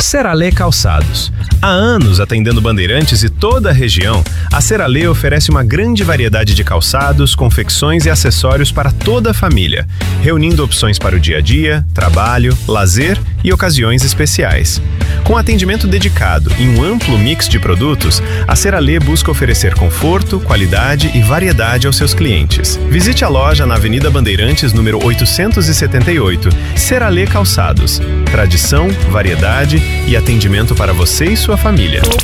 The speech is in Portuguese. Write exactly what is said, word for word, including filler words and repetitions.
Seralê Calçados. Há anos atendendo Bandeirantes e toda a região, a Seralê oferece uma grande variedade de calçados, confecções e acessórios para toda a família, reunindo opções para o dia a dia, trabalho, lazer e ocasiões especiais. Com atendimento dedicado e um amplo mix de produtos, a Seralê busca oferecer conforto, qualidade e variedade aos seus clientes. Visite a loja na Avenida Bandeirantes, número oitocentos e setenta e oito. Seralê Calçados. Tradição, variedade e atendimento para você e sua família.